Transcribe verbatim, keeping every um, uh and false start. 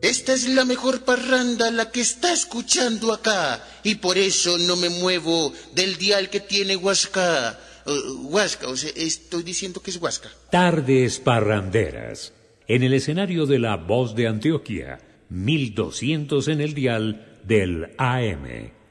Esta es la mejor parranda, la que está escuchando acá, y por eso no me muevo del dial que tiene Huasca. Uh, Huasca, o sea, estoy diciendo que es Huasca. Tardes parranderas. En el escenario de La Voz de Antioquia, mil doscientos en el dial del A M.